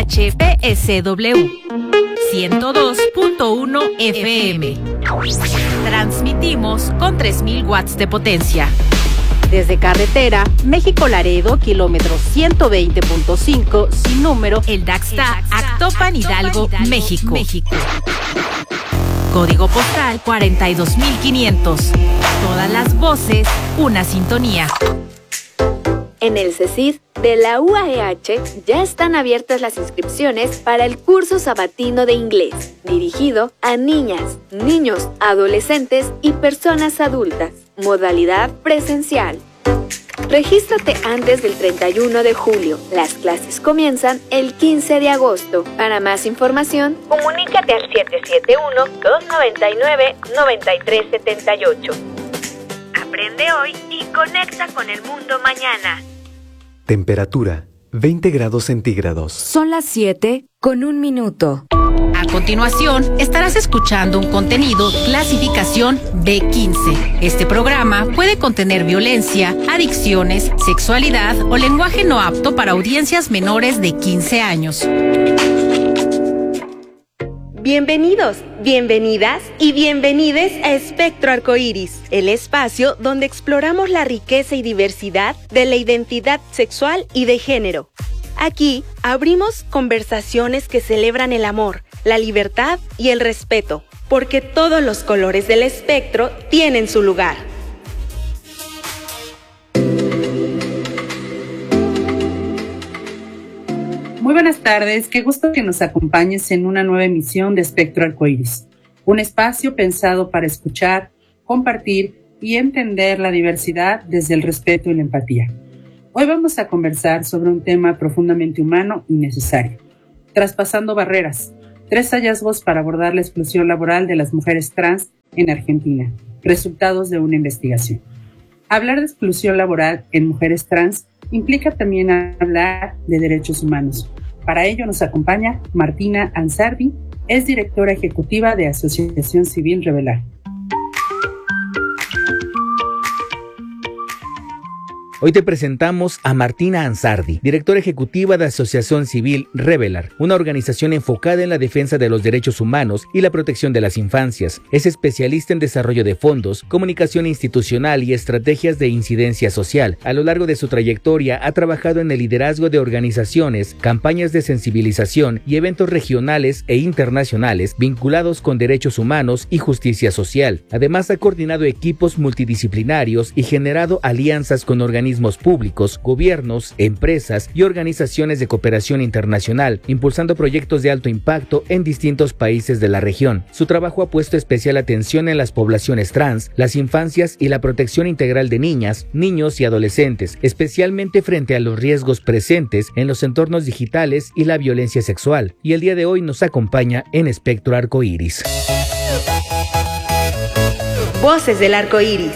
HPSW 102.1 FM. Transmitimos con 3000 watts de potencia. Desde carretera, México-Laredo, kilómetro 120.5, sin número, El Daxta, Actopan, Hidalgo, México. Código postal 42500. Todas las voces, una sintonía. En el CECID de la UAEH ya están abiertas las inscripciones para el curso sabatino de inglés, dirigido a niñas, niños, adolescentes y personas adultas. Modalidad presencial. Regístrate antes del 31 de julio. Las clases comienzan el 15 de agosto. Para más información, comunícate al 771-299-9378. Aprende hoy y conecta con el mundo mañana. Temperatura 20 grados centígrados. Son las 7:01. A continuación, estarás escuchando un contenido clasificación B15. Este programa puede contener violencia, adicciones, sexualidad o lenguaje no apto para audiencias menores de 15 años. Bienvenidos, bienvenidas y bienvenides a Espectro Arcoíris, el espacio donde exploramos la riqueza y diversidad de la identidad sexual y de género. Aquí abrimos conversaciones que celebran el amor, la libertad y el respeto, porque todos los colores del espectro tienen su lugar. Muy buenas tardes, qué gusto que nos acompañes en una nueva emisión de Espectro Arcoíris, un espacio pensado para escuchar, compartir y entender la diversidad desde el respeto y la empatía. Hoy vamos a conversar sobre un tema profundamente humano y necesario: traspasando barreras, 3 hallazgos para abordar la exclusión laboral de las mujeres trans en Argentina, resultados de una investigación. Hablar de exclusión laboral en mujeres trans implica también hablar de derechos humanos. Para ello nos acompaña Martina Ansardi, es directora ejecutiva de Asociación Civil Revelar. Hoy te presentamos a Martina Ansardi, directora ejecutiva de Asociación Civil Revelar, una organización enfocada en la defensa de los derechos humanos y la protección de las infancias. Es especialista en desarrollo de fondos, comunicación institucional y estrategias de incidencia social. A lo largo de su trayectoria ha trabajado en el liderazgo de organizaciones, campañas de sensibilización y eventos regionales e internacionales vinculados con derechos humanos y justicia social. Además, ha coordinado equipos multidisciplinarios y generado alianzas con organismos públicos, gobiernos, empresas y organizaciones de cooperación internacional, impulsando proyectos de alto impacto en distintos países de la región. Su trabajo ha puesto especial atención en las poblaciones trans, las infancias y la protección integral de niñas, niños y adolescentes, especialmente frente a los riesgos presentes en los entornos digitales y la violencia sexual. Y el día de hoy nos acompaña en Espectro Arcoíris. Voces del Arcoíris.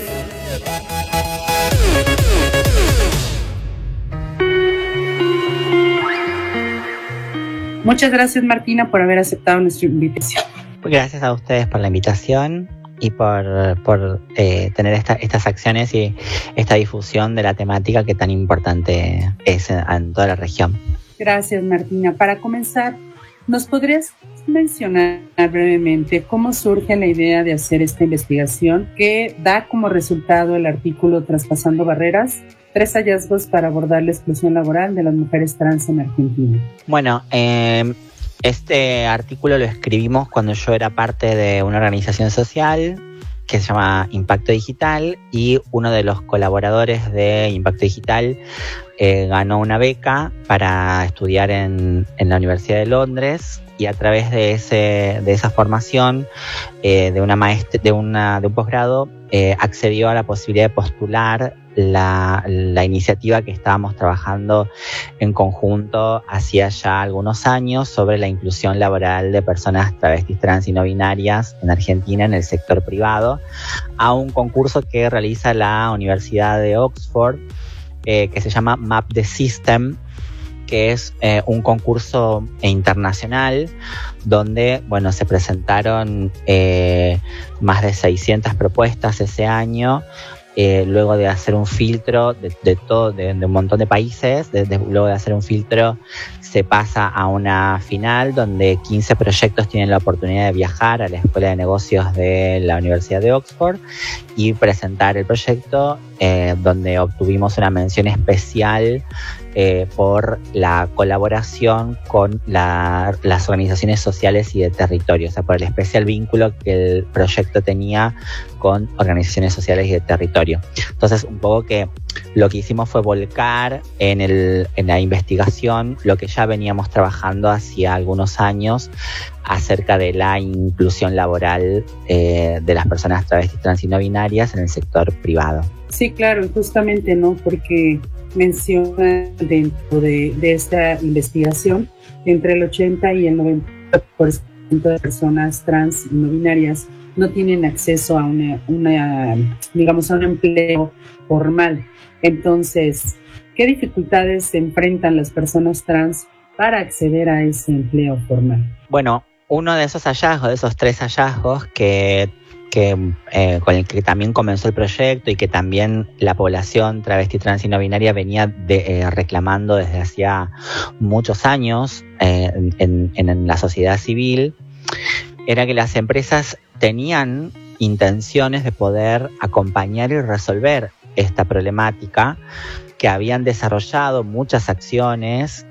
Muchas gracias, Martina, por haber aceptado nuestra invitación. Pues gracias a ustedes por la invitación y por tener estas acciones y esta difusión de la temática que tan importante es en toda la región. Gracias, Martina. Para comenzar, ¿nos podrías mencionar brevemente cómo surge la idea de hacer esta investigación que da como resultado el artículo Traspasando Barreras? 3 hallazgos para abordar la exclusión laboral de las mujeres trans en Argentina. Bueno, este artículo lo escribimos cuando yo era parte de una organización social que se llama Impacto Digital, y uno de los colaboradores de Impacto Digital ganó una beca para estudiar en la Universidad de Londres, y a través de esa formación de un posgrado accedió a la posibilidad de postular la iniciativa que estábamos trabajando en conjunto hacía ya algunos años sobre la inclusión laboral de personas travestis, trans y no binarias en Argentina en el sector privado, a un concurso que realiza la Universidad de Oxford que se llama Map the System, que es un concurso internacional donde, se presentaron más de 600 propuestas ese año luego de hacer un filtro de un montón de países, luego de hacer un filtro se pasa a una final donde 15 proyectos tienen la oportunidad de viajar a la Escuela de Negocios de la Universidad de Oxford y presentar el proyecto, donde obtuvimos una mención especial por la colaboración con las organizaciones sociales y de territorio, o sea, por el especial vínculo que el proyecto tenía con organizaciones sociales y de territorio. Entonces, un poco que lo que hicimos fue volcar en la investigación lo que ya veníamos trabajando hacía algunos años acerca de la inclusión laboral de las personas travestis, trans y no binarias en el sector privado. Sí, claro, justamente, ¿no? Porque menciona dentro de esta investigación que entre el 80 y el 90% de personas trans y no binarias no tienen acceso a digamos, a un empleo formal. Entonces, ¿qué dificultades se enfrentan las personas trans para acceder a ese empleo formal? Bueno, uno de esos hallazgos, de esos 3 hallazgos con el que también comenzó el proyecto y que también la población travesti, trans y no binaria venía reclamando desde hacía muchos años en la sociedad civil, era que las empresas tenían intenciones de poder acompañar y resolver esta problemática, que habían desarrollado muchas acciones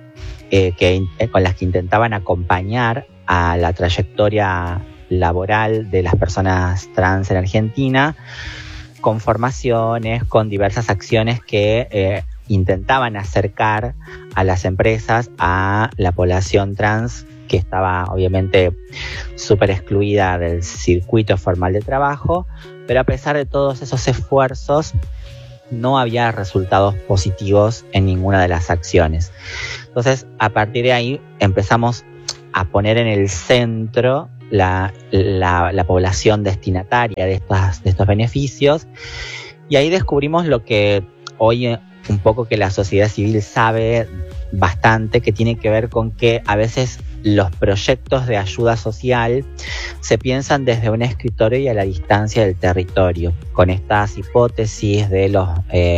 con las que intentaban acompañar a la trayectoria laboral de las personas trans en Argentina, con formaciones, con diversas acciones que intentaban acercar a las empresas a la población trans, que estaba obviamente súper excluida del circuito formal de trabajo, pero a pesar de todos esos esfuerzos no había resultados positivos en ninguna de las acciones. Entonces, a partir de ahí empezamos a poner en el centro la población destinataria de estos beneficios, y ahí descubrimos lo que hoy un poco que la sociedad civil sabe bastante, que tiene que ver con que a veces los proyectos de ayuda social se piensan desde un escritorio y a la distancia del territorio, con estas hipótesis de los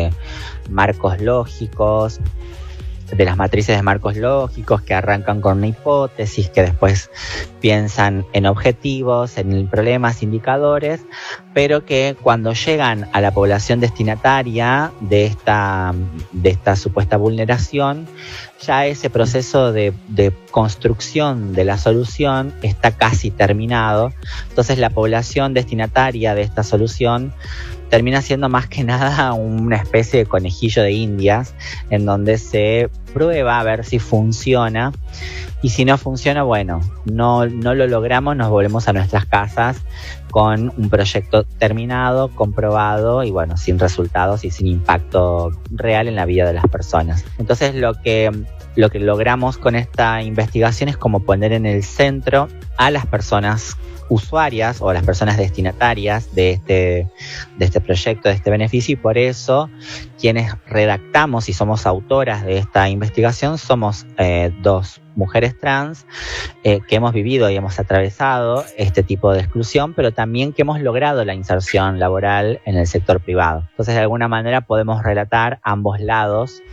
marcos lógicos, de las matrices de marcos lógicos que arrancan con una hipótesis, que después piensan en objetivos, en problemas, indicadores, pero que cuando llegan a la población destinataria de esta supuesta vulneración, ya ese proceso de construcción de la solución está casi terminado. Entonces la población destinataria de esta solución termina siendo más que nada una especie de conejillo de indias, en donde se prueba a ver si funciona, y si no funciona, bueno, no lo logramos, nos volvemos a nuestras casas con un proyecto terminado, comprobado y bueno, sin resultados y sin impacto real en la vida de las personas. Entonces lo que logramos con esta investigación es como poner en el centro a las personas usuarias o a las personas destinatarias de este proyecto, de este beneficio, y por eso quienes redactamos y somos autoras de esta investigación somos 2 mujeres trans que hemos vivido y hemos atravesado este tipo de exclusión, pero también que hemos logrado la inserción laboral en el sector privado. Entonces, de alguna manera podemos relatar ambos lados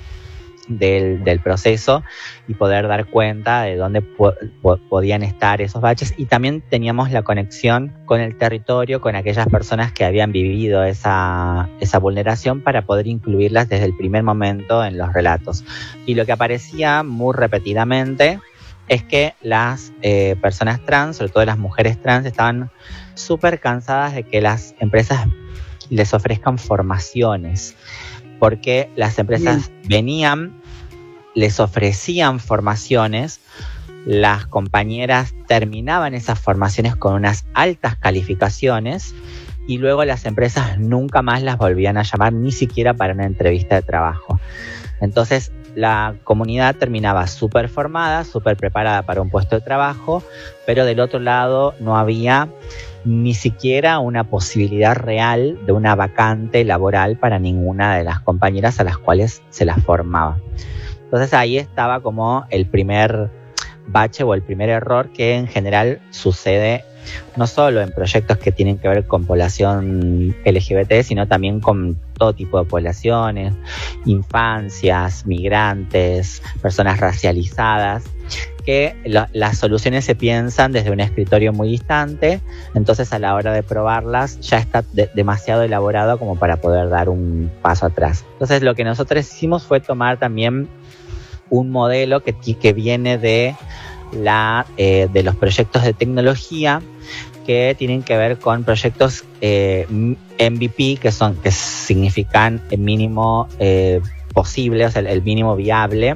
del proceso y poder dar cuenta de dónde podían estar esos baches, y también teníamos la conexión con el territorio, con aquellas personas que habían vivido esa vulneración, para poder incluirlas desde el primer momento en los relatos. Y lo que aparecía muy repetidamente es que las personas trans, sobre todo las mujeres trans, estaban súper cansadas de que las empresas les ofrezcan formaciones, porque las empresas venían, les ofrecían formaciones, las compañeras terminaban esas formaciones con unas altas calificaciones y luego las empresas nunca más las volvían a llamar, ni siquiera para una entrevista de trabajo. Entonces la comunidad terminaba súper formada, súper preparada para un puesto de trabajo, pero del otro lado no había ni siquiera una posibilidad real de una vacante laboral para ninguna de las compañeras a las cuales se las formaba. Entonces ahí estaba como el primer bache o el primer error que en general sucede no solo en proyectos que tienen que ver con población LGBT, sino también con todo tipo de poblaciones, infancias, migrantes, personas racializadas, que las soluciones se piensan desde un escritorio muy distante, entonces a la hora de probarlas ya está demasiado elaborado como para poder dar un paso atrás. Entonces lo que nosotros hicimos fue tomar también un modelo que viene de los proyectos de tecnología que tienen que ver con proyectos MVP, que significan el mínimo posible, o sea, el mínimo viable.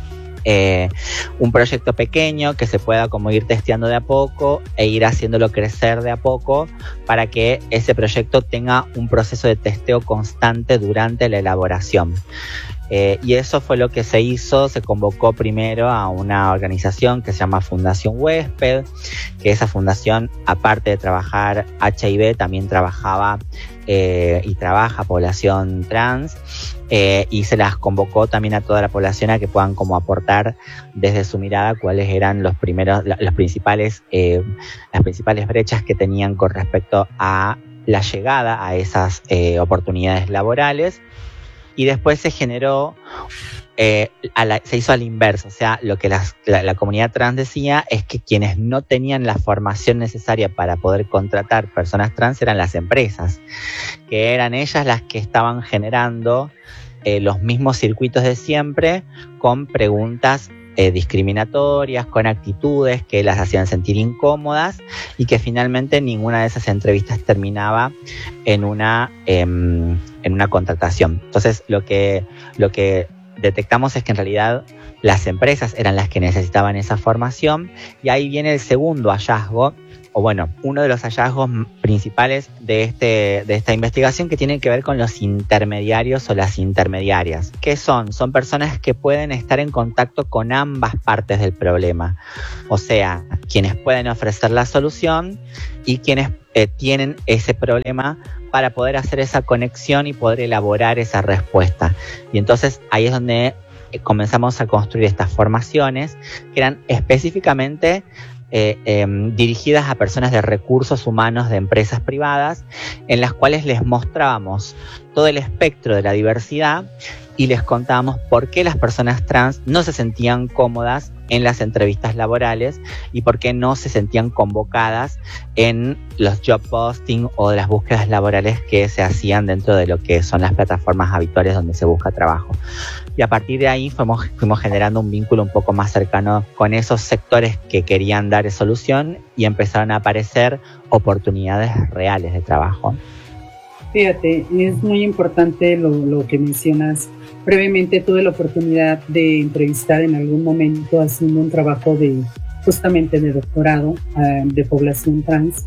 Un proyecto pequeño que se pueda como ir testeando de a poco e ir haciéndolo crecer de a poco para que ese proyecto tenga un proceso de testeo constante durante la elaboración. Y eso fue lo que se hizo. Se convocó primero a una organización que se llama Fundación Huésped, que esa fundación, aparte de trabajar HIV, también trabajaba y trabaja población trans, y se las convocó también a toda la población a que puedan como aportar desde su mirada cuáles eran las principales brechas que tenían con respecto a la llegada a esas oportunidades laborales. Y después se generó, se hizo al inverso, o sea, lo que la comunidad trans decía es que quienes no tenían la formación necesaria para poder contratar personas trans eran las empresas, que eran ellas las que estaban generando los mismos circuitos de siempre, con preguntas discriminatorias, con actitudes que las hacían sentir incómodas y que finalmente ninguna de esas entrevistas terminaba en una contratación. Entonces lo que detectamos es que en realidad las empresas eran las que necesitaban esa formación, y ahí viene el segundo hallazgo, o bueno, uno de los hallazgos principales de esta investigación, que tiene que ver con los intermediarios o las intermediarias. ¿Qué son? Son personas que pueden estar en contacto con ambas partes del problema, o sea, quienes pueden ofrecer la solución y quienes tienen ese problema para poder hacer esa conexión y poder elaborar esa respuesta. Y entonces ahí es donde comenzamos a construir estas formaciones que eran específicamente dirigidas a personas de recursos humanos de empresas privadas, en las cuales les mostrábamos todo el espectro de la diversidad y les contábamos por qué las personas trans no se sentían cómodas en las entrevistas laborales y por qué no se sentían convocadas en los job posting o de las búsquedas laborales que se hacían dentro de lo que son las plataformas habituales donde se busca trabajo. Y a partir de ahí fuimos generando un vínculo un poco más cercano con esos sectores que querían dar solución, y empezaron a aparecer oportunidades reales de trabajo. Fíjate, es muy importante lo que mencionas. Brevemente tuve la oportunidad de entrevistar en algún momento, haciendo un trabajo justamente de doctorado de población trans,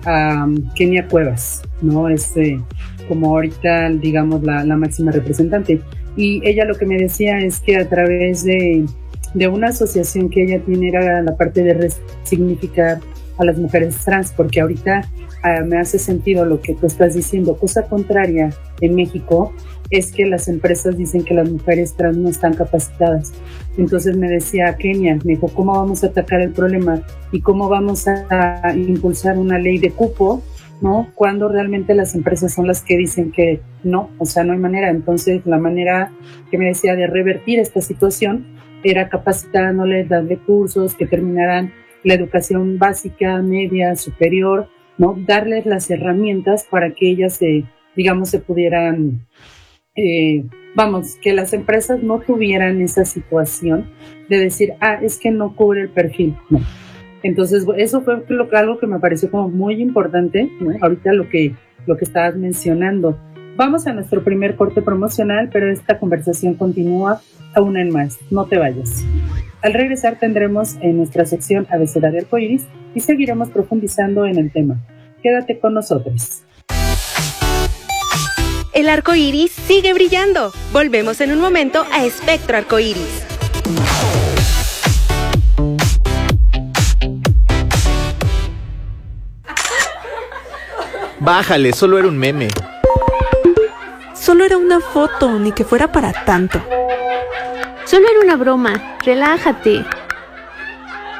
a Kenia Cuevas, ¿no? Es como ahorita, digamos, la máxima representante. Y ella lo que me decía es que a través de una asociación que ella tiene, era la parte de resignificar a las mujeres trans, porque ahorita me hace sentido lo que tú estás diciendo. Cosa contraria en México es que las empresas dicen que las mujeres trans no están capacitadas. Entonces me decía Kenia, me dijo, ¿cómo vamos a atacar el problema y cómo vamos a impulsar una ley de cupo, ¿no? Cuando realmente las empresas son las que dicen que no, o sea, no hay manera. Entonces la manera que me decía de revertir esta situación era capacitándoles, darle cursos que terminaran la educación básica, media, superior, ¿no? Darles las herramientas para que ellas se pudieran, que las empresas no tuvieran esa situación de decir, es que no cubre el perfil, no. Entonces eso fue algo que me pareció como muy importante, ¿no? Ahorita lo que estabas mencionando. Vamos a nuestro primer corte promocional, pero esta conversación continúa aún en más. No te vayas. Al regresar tendremos en nuesra sección Abecedario Arcoíris y seguiremos profundizando en el tema. Quédate con nosotros. El arco iris sigue brillando. Volvemos en un momento a Espectro Arcoíris. Bájale, solo era un meme. Solo era una foto, ni que fuera para tanto. Solo era una broma, relájate.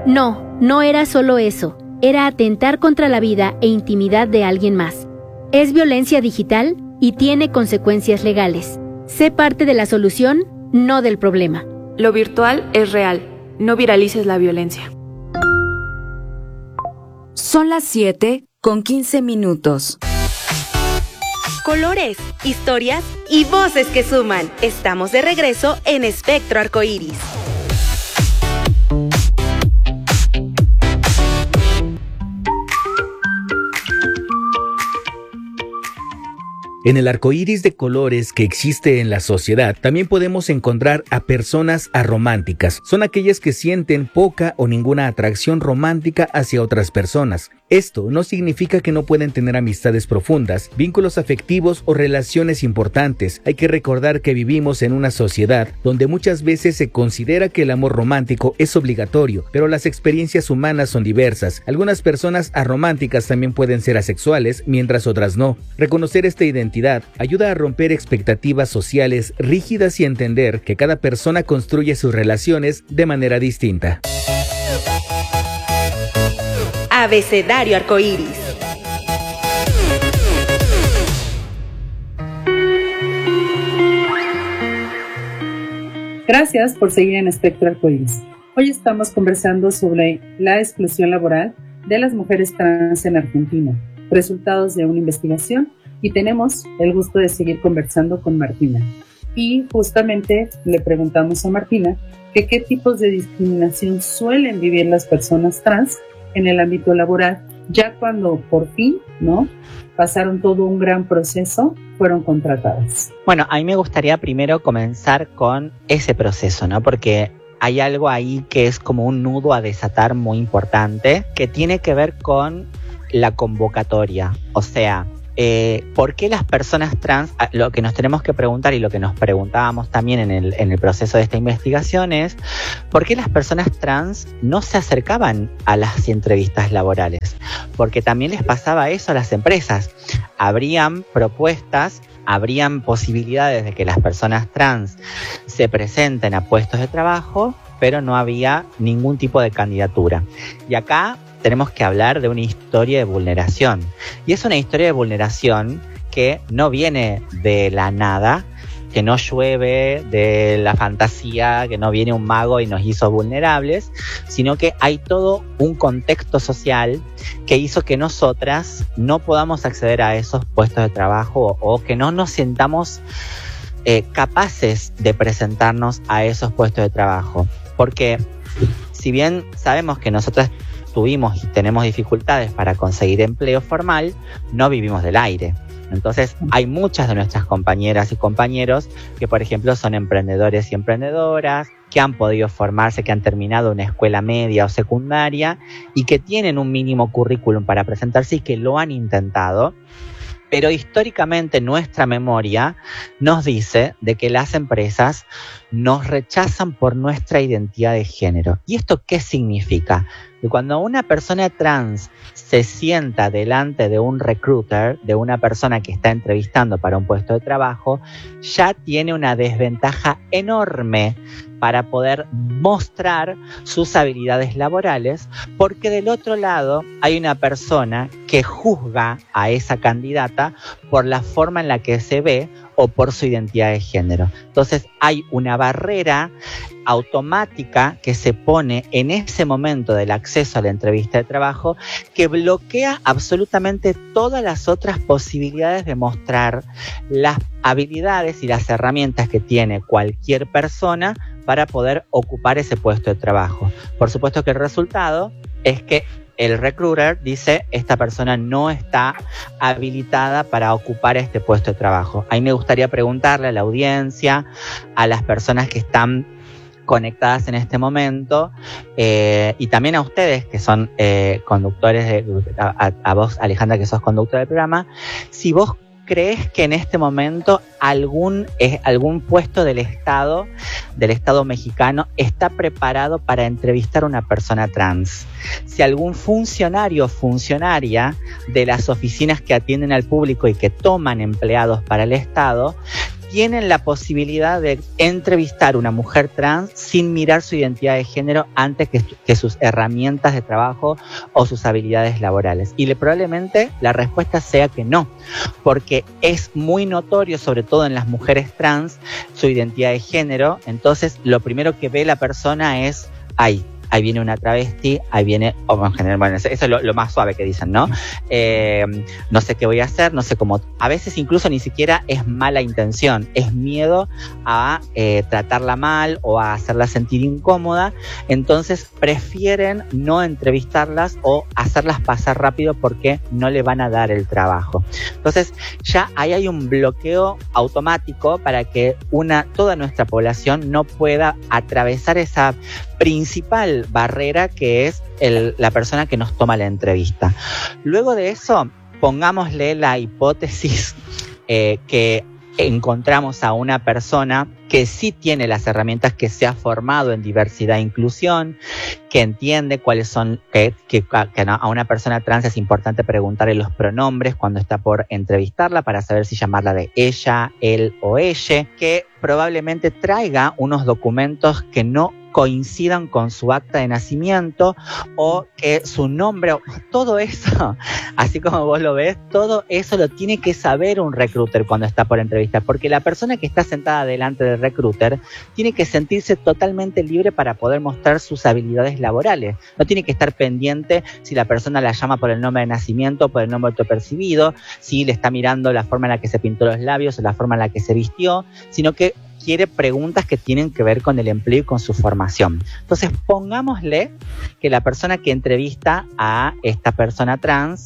No, no era solo eso. Era atentar contra la vida e intimidad de alguien más. Es violencia digital y tiene consecuencias legales. Sé parte de la solución, no del problema. Lo virtual es real. No viralices la violencia. Son las 7:15. Colores, historias y voces que suman. Estamos de regreso en Espectro Arcoíris. En el arco iris de colores que existe en la sociedad, también podemos encontrar a personas arománticas. Son aquellas que sienten poca o ninguna atracción romántica hacia otras personas. Esto no significa que no pueden tener amistades profundas, vínculos afectivos o relaciones importantes. Hay que recordar que vivimos en una sociedad donde muchas veces se considera que el amor romántico es obligatorio, pero las experiencias humanas son diversas. Algunas personas arománticas también pueden ser asexuales, mientras otras no. Reconocer esta identidad ayuda a romper expectativas sociales rígidas y entender que cada persona construye sus relaciones de manera distinta. Abecedario Arcoíris. Gracias por seguir en Espectro Arcoíris. Hoy estamos conversando sobre la exclusión laboral de las mujeres trans en Argentina, resultados de una investigación, y tenemos el gusto de seguir conversando con Martina. Y justamente le preguntamos a Martina que qué tipos de discriminación suelen vivir las personas trans en el ámbito laboral, ya cuando por fin, ¿no?, pasaron todo un gran proceso, fueron contratadas. Bueno, a mí me gustaría primero comenzar con ese proceso, ¿no? Porque hay algo ahí que es como un nudo a desatar muy importante, que tiene que ver con la convocatoria. O sea, ¿por qué las personas trans? Lo que nos tenemos que preguntar y lo que nos preguntábamos también en el proceso de esta investigación es ¿por qué las personas trans no se acercaban a las entrevistas laborales? Porque también les pasaba eso a las empresas. Habrían propuestas, habrían posibilidades de que las personas trans se presenten a puestos de trabajo, pero no había ningún tipo de candidatura. Y acá tenemos que hablar de una historia de vulneración. Y es una historia de vulneración que no viene de la nada, que no llueve de la fantasía, que no viene un mago y nos hizo vulnerables, sino que hay todo un contexto social que hizo que nosotras no podamos acceder a esos puestos de trabajo o que no nos sintamos capaces de presentarnos a esos puestos de trabajo. Porque si bien sabemos que nosotras tuvimos y tenemos dificultades para conseguir empleo formal, no vivimos del aire. Entonces hay muchas de nuestras compañeras y compañeros que, por ejemplo, son emprendedores y emprendedoras, que han podido formarse, que han terminado una escuela media o secundaria y que tienen un mínimo currículum para presentarse y que lo han intentado. Pero históricamente nuestra memoria nos dice de que las empresas nos rechazan por nuestra identidad de género. ¿Y esto qué significa? Que cuando una persona trans se sienta delante de un recruiter, de una persona que está entrevistando para un puesto de trabajo, ya tiene una desventaja enorme para poder mostrar sus habilidades laborales, porque del otro lado hay una persona que juzga a esa candidata por la forma en la que se ve o por su identidad de género. Entonces hay una barrera automática que se pone en ese momento del acceso a la entrevista de trabajo que bloquea absolutamente todas las otras posibilidades de mostrar las habilidades y las herramientas que tiene cualquier persona para poder ocupar ese puesto de trabajo. Por supuesto que el resultado es que el recruiter dice, esta persona no está habilitada para ocupar este puesto de trabajo. Ahí me gustaría preguntarle a la audiencia, a las personas que están conectadas en este momento, y también a ustedes que son conductores, a vos, Alejandra, que sos conductora del programa, si vos crees que en este momento algún puesto del Estado mexicano está preparado para entrevistar a una persona trans. Si algún funcionario o funcionaria de las oficinas que atienden al público y que toman empleados para el Estado tienen la posibilidad de entrevistar a una mujer trans sin mirar su identidad de género antes que sus herramientas de trabajo o sus habilidades laborales. Y probablemente la respuesta sea que no, porque es muy notorio, sobre todo en las mujeres trans, su identidad de género. Entonces, lo primero que ve la persona es, ahí viene una travesti, ahí viene, o en general, bueno, eso es lo más suave que dicen, ¿no? No sé qué voy a hacer, no sé cómo. A veces incluso ni siquiera es mala intención, es miedo a tratarla mal o a hacerla sentir incómoda. Entonces prefieren no entrevistarlas o hacerlas pasar rápido porque no le van a dar el trabajo. Entonces ya ahí hay un bloqueo automático para que toda nuestra población no pueda atravesar esa principal barrera que es la persona que nos toma la entrevista. Luego de eso, pongámosle la hipótesis que encontramos a una persona que sí tiene las herramientas, que se ha formado en diversidad e inclusión, que entiende cuáles son, que a una persona trans es importante preguntarle los pronombres cuando está por entrevistarla para saber si llamarla de ella, él o ella, que probablemente traiga unos documentos que no coincidan con su acta de nacimiento o que su nombre, todo eso, así como vos lo ves, todo eso lo tiene que saber un recruiter cuando está por entrevistar, porque la persona que está sentada delante del recruiter tiene que sentirse totalmente libre para poder mostrar sus habilidades laborales. No tiene que estar pendiente si la persona la llama por el nombre de nacimiento, por el nombre autopercibido, si le está mirando la forma en la que se pintó los labios o la forma en la que se vistió, sino que quiere preguntas que tienen que ver con el empleo y con su formación. Entonces, pongámosle que la persona que entrevista a esta persona trans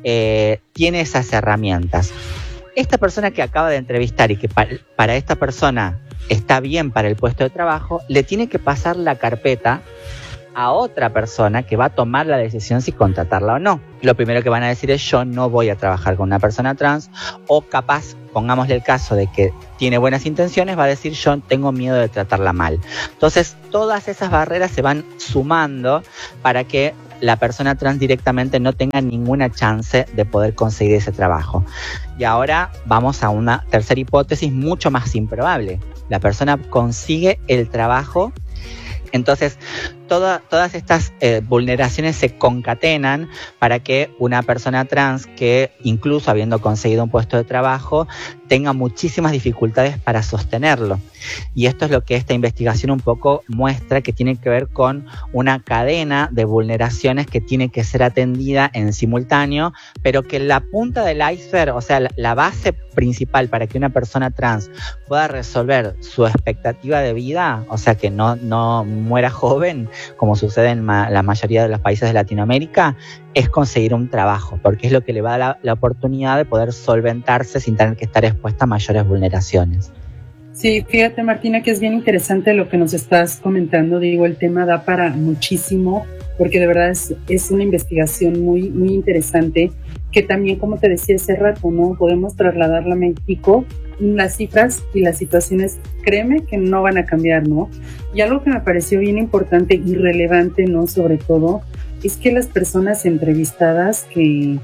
tiene esas herramientas. Esta persona que acaba de entrevistar y que para esta persona está bien para el puesto de trabajo, le tiene que pasar la carpeta a otra persona que va a tomar la decisión si contratarla o no. Lo primero que van a decir es: yo no voy a trabajar con una persona trans, o capaz, pongámosle el caso de que tiene buenas intenciones, va a decir: yo tengo miedo de tratarla mal. Entonces, todas esas barreras se van sumando para que la persona trans directamente no tenga ninguna chance de poder conseguir ese trabajo. Y ahora vamos a una tercera hipótesis mucho más improbable. La persona consigue el trabajo. Entonces, todas estas vulneraciones se concatenan para que una persona trans que, incluso habiendo conseguido un puesto de trabajo, tenga muchísimas dificultades para sostenerlo. Y esto es lo que esta investigación un poco muestra, que tiene que ver con una cadena de vulneraciones que tiene que ser atendida en simultáneo, pero que la punta del iceberg, o sea, la base principal para que una persona trans pueda resolver su expectativa de vida, o sea, que no muera joven, como sucede en la mayoría de los países de Latinoamérica, es conseguir un trabajo, porque es lo que le va a dar la oportunidad de poder solventarse sin tener que estar expuesta a mayores vulneraciones. Sí, fíjate, Martina, que es bien interesante lo que nos estás comentando. Digo, el tema da para muchísimo, porque de verdad es una investigación muy, muy interesante, que también, como te decía hace rato, ¿no? Podemos trasladarla a México. Las cifras y las situaciones, créeme que no van a cambiar, ¿no? Y algo que me pareció bien importante y relevante, ¿no? Sobre todo, es que las personas entrevistadas que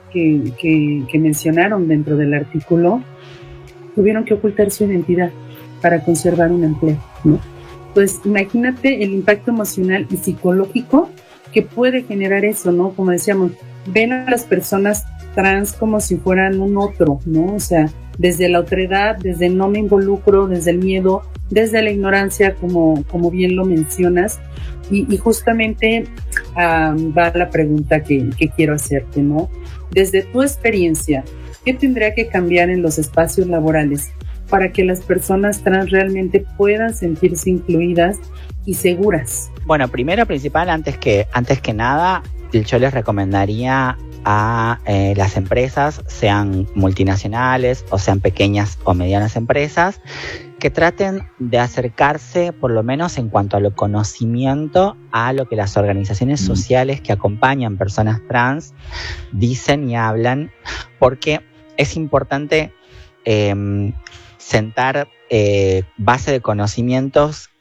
mencionaron dentro del artículo tuvieron que ocultar su identidad para conservar un empleo, ¿no? Pues imagínate el impacto emocional y psicológico que puede generar eso, ¿no? Como decíamos, ven a las personas trans como si fueran un otro, ¿no? O sea, desde la otredad, desde no me involucro, desde el miedo, desde la ignorancia, como bien lo mencionas. Y justamente va la pregunta que quiero hacerte, ¿no? Desde tu experiencia, ¿qué tendría que cambiar en los espacios laborales para que las personas trans realmente puedan sentirse incluidas y seguras? Bueno, primero, principal, antes que nada, yo les recomendaría a las empresas, sean multinacionales o sean pequeñas o medianas empresas, que traten de acercarse, por lo menos en cuanto a lo conocimiento, a lo que las organizaciones sociales que acompañan personas trans dicen y hablan, porque es importante sentar base de conocimientos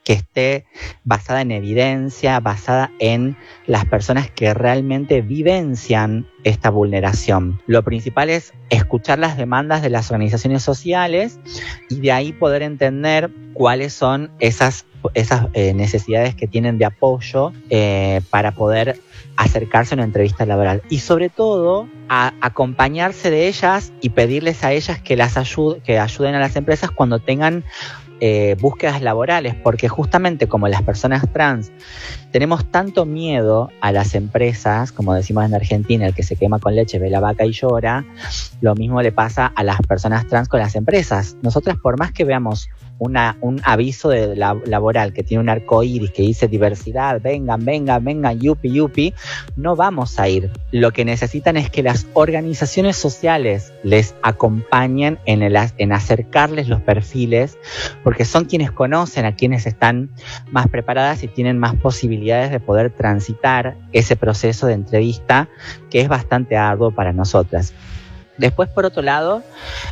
que esté basada en evidencia, basada en las personas que realmente vivencian esta vulneración. Lo principal es escuchar las demandas de las organizaciones sociales y de ahí poder entender cuáles son esas necesidades que tienen de apoyo para poder acercarse a una entrevista laboral. Y sobre todo, a acompañarse de ellas y pedirles a ellas que ayuden a las empresas cuando tengan búsquedas laborales, porque justamente como las personas trans tenemos tanto miedo a las empresas, como decimos en Argentina, el que se quema con leche ve la vaca y llora, lo mismo le pasa a las personas trans con las empresas. Nosotras, por más que veamos un aviso laboral que tiene un arco iris que dice diversidad, vengan, yupi, no vamos a ir. Lo que necesitan es que las organizaciones sociales les acompañen en acercarles los perfiles, porque son quienes conocen a quienes están más preparadas y tienen más posibilidades de poder transitar ese proceso de entrevista que es bastante arduo para nosotras. Después, por otro lado,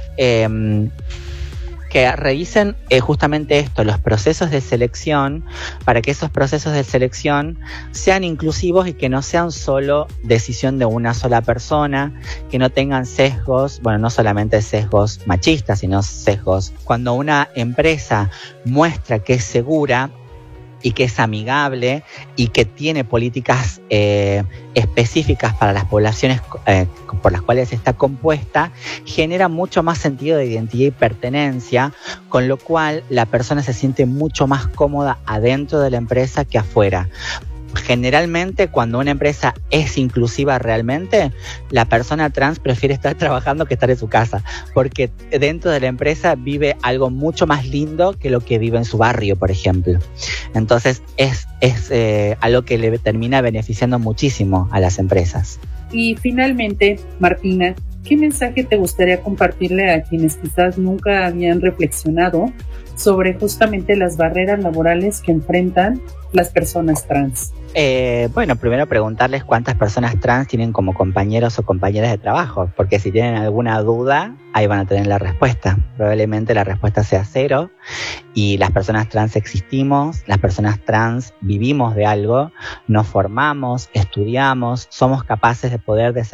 que revisen justamente esto, los procesos de selección, para que esos procesos de selección sean inclusivos y que no sean solo decisión de una sola persona, que no tengan sesgos, bueno, no solamente sesgos machistas, sino sesgos. Cuando una empresa muestra que es segura y que es amigable y que tiene políticas específicas para las poblaciones por las cuales está compuesta, genera mucho más sentido de identidad y pertenencia, con lo cual la persona se siente mucho más cómoda adentro de la empresa que afuera. Generalmente, cuando una empresa es inclusiva realmente, la persona trans prefiere estar trabajando que estar en su casa, porque dentro de la empresa vive algo mucho más lindo que lo que vive en su barrio, por ejemplo. Entonces es algo que le termina beneficiando muchísimo a las empresas. Y finalmente, Martina, ¿qué mensaje te gustaría compartirle a quienes quizás nunca habían reflexionado sobre justamente las barreras laborales que enfrentan las personas trans? Bueno, primero preguntarles cuántas personas trans tienen como compañeros o compañeras de trabajo, porque si tienen alguna duda, ahí van a tener la respuesta. Probablemente la respuesta sea 0, y las personas trans existimos, las personas trans vivimos de algo, nos formamos, estudiamos, somos capaces de poder